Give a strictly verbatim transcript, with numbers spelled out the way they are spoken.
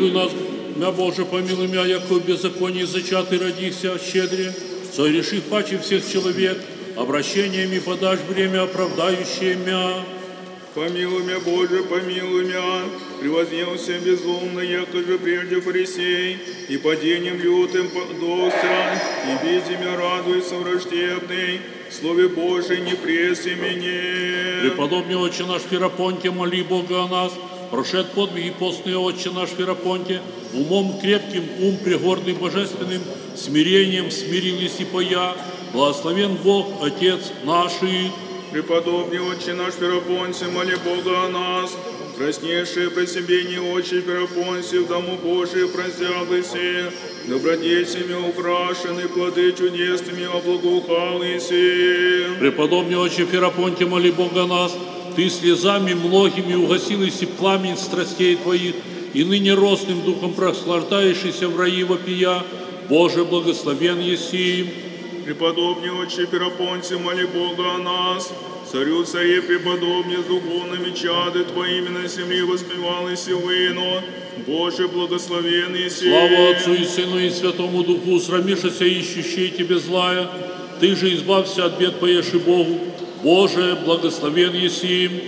помилуй нас, мя Боже, помилуй мя, яко в беззаконии зачатый родихся, щедре, согрешив паче всех человек, обращениями подашь бремя оправдающее мя. Помилуй мя, Боже, помилуй мя, превознесся безумно, яко же прежде фарисей, и падением лютым подосся, и видимя радуется враждебный, Слове Божий не преси меня. Преподобный Отче наш Ферапонте, моли Бога о нас, прошед подвиги постные Отче наш Ферапонте, умом крепким, ум пригордый божественным, смирением смирились и поя, благословен Бог, Отец наших. Преподобный Отче наш Ферапонте, моли Бога о нас, краснейшие по себе не Отче Ферапонте, в дому Божие прозявлыся, добродетями украшены, плоды чудесными облагоухалыся. Преподобный Отче Ферапонте, моли Бога о нас, Ты слезами многими угасилась пламень страстей Твоих, и ныне росным духом прослаждаешься в раи вопия, Боже, благословен еси. Преподобный Отче Ферапонте, моли Бога о нас, Царю царей преподобный, с духовными чады Твоими на земле воспевалось вино, Боже, благословен еси. Слава Отцу и Сыну и Святому Духу, срамишься ищущей Тебе злая, Ты же избавься от бед, поешь и Богу, Боже, благословен еси.